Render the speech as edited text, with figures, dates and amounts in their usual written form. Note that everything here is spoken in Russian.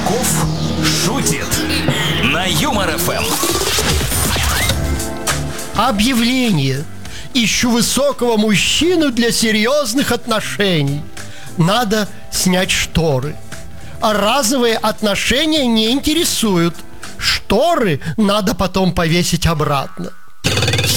Чесноков шутит на Юмор ФМ. Объявление. Ищу высокого мужчину для серьезных отношений. Надо снять шторы. А разовые отношения не интересуют. Шторы надо потом повесить обратно.